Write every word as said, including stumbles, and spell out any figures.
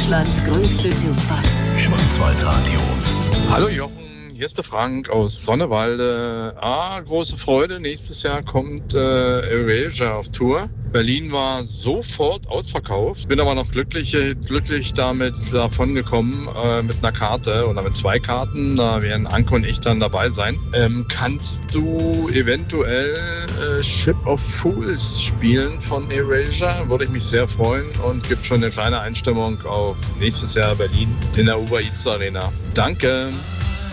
Deutschlands größte Jukebox. Schwarzwaldradio. Hallo Jochen, hier ist der Frank aus Sonnewalde. Ah, große Freude, nächstes Jahr kommt äh, Erasure auf Tour. Berlin war sofort ausverkauft. Bin aber noch glücklich, glücklich damit davon gekommen äh, mit einer Karte oder mit zwei Karten. Da werden Anke und ich dann dabei sein. Ähm, kannst du eventuell äh, Ship of Fools spielen von Erasure? Würde ich mich sehr freuen und gibt schon eine kleine Einstimmung auf nächstes Jahr Berlin in der Uber Eats Arena. Danke!